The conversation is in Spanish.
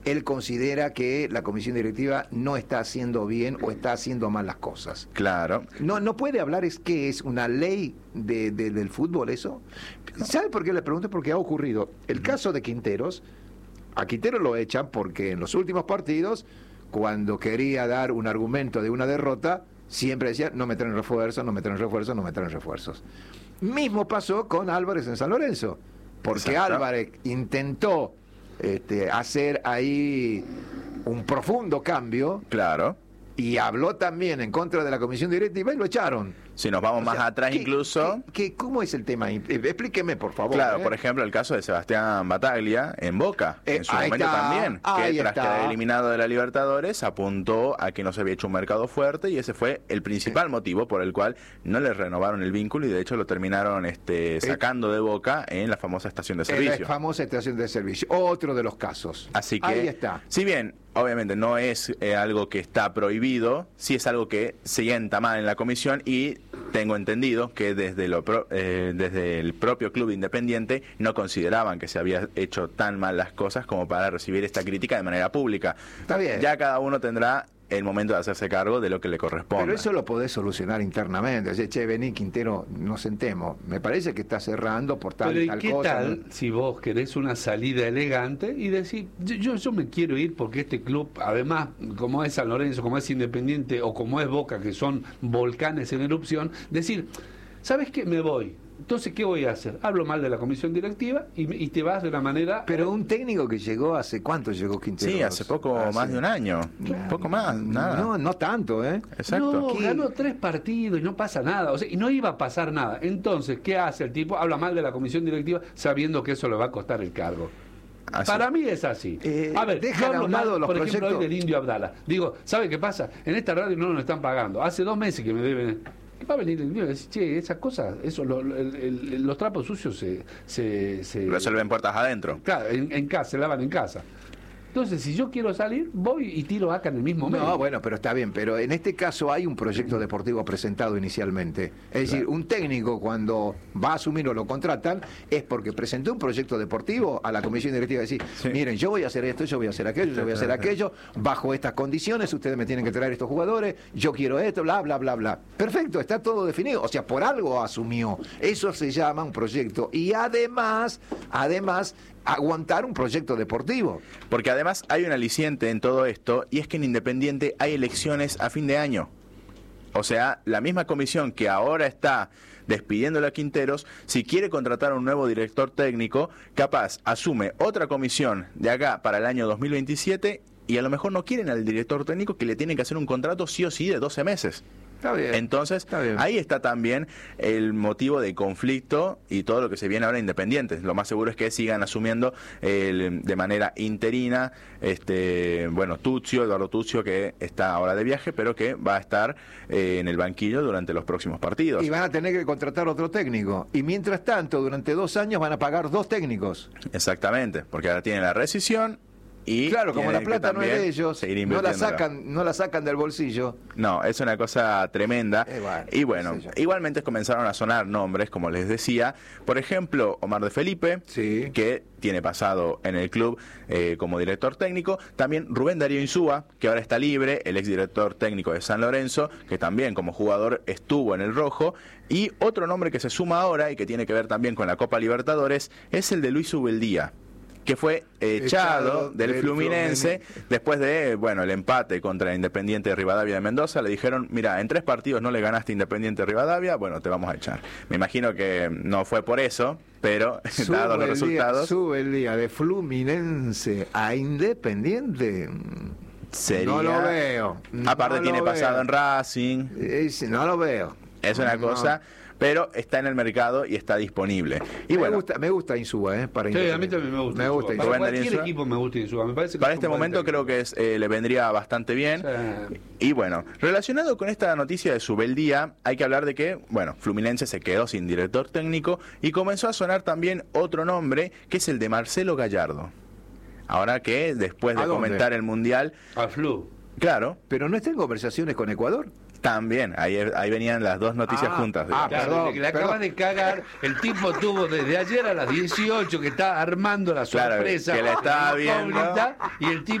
él considera que la comisión directiva no está haciendo bien o está haciendo mal las cosas. Claro. No puede hablar, es que es una ley del fútbol eso. ¿Sabe por qué le pregunto? Porque ha ocurrido el caso de Quinteros. A Quinteros lo echan porque en los últimos partidos, cuando quería dar un argumento de una derrota, siempre decía, no me traen refuerzos, no me traen refuerzos, no me traen refuerzos. Mismo pasó con Álvarez en San Lorenzo, porque Exacto. Álvarez intentó hacer ahí un profundo cambio. Claro. Y habló también en contra de la comisión directiva y lo echaron. Si nos vamos más atrás incluso... ¿Cómo es el tema? Explíqueme, por favor. Claro, por ejemplo, el caso de Sebastián Bataglia en Boca. En su momento también, que tras quedar eliminado de la Libertadores, apuntó a que no se había hecho un mercado fuerte y ese fue el principal motivo por el cual no le renovaron el vínculo y de hecho lo terminaron sacando de Boca en la famosa estación de servicio. En la famosa estación de servicio. Otro de los casos. Así que, ahí está. Si bien obviamente no es algo que está prohibido, sí es algo que se sienta mal en la comisión y tengo entendido que desde el propio club Independiente no consideraban que se había hecho tan mal las cosas como para recibir esta crítica de manera pública. Está bien. Ya cada uno tendrá el momento de hacerse cargo de lo que le corresponde. Pero eso lo podés solucionar internamente. Decir, che, vení, Quintero, nos sentemos. Me parece que está cerrando por tal y tal ¿qué cosa. tal si vos querés una salida elegante y decís, yo me quiero ir porque este club, además, como es San Lorenzo, como es Independiente o como es Boca, que son volcanes en erupción, decir, ¿sabes qué? Me voy. Entonces, ¿qué voy a hacer? Hablo mal de la comisión directiva y te vas de una manera... Pero un técnico que llegó ¿hace cuánto llegó Quintero? Sí, hace poco, más de un año. Claro. Poco más, nada. No tanto, ¿eh? Exacto. No, ganó 3 partidos y no pasa nada. O sea, y no iba a pasar nada. Entonces, ¿qué hace el tipo? Habla mal de la comisión directiva sabiendo que eso le va a costar el cargo. Así. Para mí es así. A ver, yo hablo a un lado mal, los por ejemplo, proyectos... hoy del Indio Abdala. Digo, ¿sabe qué pasa? En esta radio no nos están pagando. Hace 2 meses que me deben... Va a venir el Indio y decir, che, esas cosas, los trapos sucios se Resuelven puertas adentro. Claro, en casa, se lavan en casa. Entonces, si yo quiero salir, voy y tiro acá en el mismo medio. No, bueno, pero está bien, pero en este caso hay un proyecto deportivo presentado inicialmente. Es decir, un técnico cuando va a asumir o lo contratan es porque presentó un proyecto deportivo a la comisión directiva y decir, miren, yo voy a hacer esto, yo voy a hacer aquello, yo voy a hacer aquello, bajo estas condiciones, ustedes me tienen que traer estos jugadores, yo quiero esto, bla, bla, bla, bla. Perfecto, está todo definido. O sea, por algo asumió. Eso se llama un proyecto. Y además, aguantar un proyecto deportivo. Porque además hay un aliciente en todo esto y es que en Independiente hay elecciones a fin de año. O sea, la misma comisión que ahora está despidiéndole a Quinteros, si quiere contratar a un nuevo director técnico, capaz asume otra comisión de acá para el año 2027 y a lo mejor no quieren al director técnico que le tienen que hacer un contrato sí o sí de 12 meses. Está bien. Entonces, ahí está también el motivo de conflicto y todo lo que se viene ahora Independiente. Lo más seguro es que sigan asumiendo de manera interina, Eduardo Tuccio, que está ahora de viaje, pero que va a estar en el banquillo durante los próximos partidos. Y van a tener que contratar otro técnico. Y mientras tanto, durante 2 años van a pagar 2 técnicos. Exactamente, porque ahora tienen la rescisión. Y claro, como la plata no es de ellos, no la sacan del bolsillo. No, es una cosa tremenda. Y bueno, igualmente comenzaron a sonar nombres, como les decía. Por ejemplo, Omar de Felipe, que tiene pasado en el club como director técnico. También Rubén Darío Insúa, que ahora está libre, el exdirector técnico de San Lorenzo, que también como jugador estuvo en el rojo. Y otro nombre que se suma ahora y que tiene que ver también con la Copa Libertadores es el de Luis Ubeldía, que fue echado del Fluminense después de, el empate contra Independiente de Rivadavia de Mendoza. Le dijeron, mira, en 3 partidos no le ganaste a Independiente de Rivadavia, te vamos a echar. Me imagino que no fue por eso, pero dados los resultados... Sube el día de Fluminense a Independiente... Sería... No lo veo. Aparte tiene pasado en Racing. No lo veo. Es una cosa... pero está en el mercado y está disponible. Y me gusta Insúa, para sí, a mí también me gusta. Me gusta Insúa. Para cualquier equipo me gusta Insúa. Me parece que para este momento creo que le vendría bastante bien. Sí. Y relacionado con esta noticia de Subeldía, hay que hablar de que, Fluminense se quedó sin director técnico y comenzó a sonar también otro nombre, que es el de Marcelo Gallardo. Ahora que, después de comentar el Mundial... Al Flu. Claro. Pero no está en conversaciones con Ecuador. También, ahí venían las dos noticias juntas. Perdón, le acaba de cagar. El tipo tuvo desde ayer a las 18 que está armando la sorpresa. Claro, que la estaba viendo. Y el tipo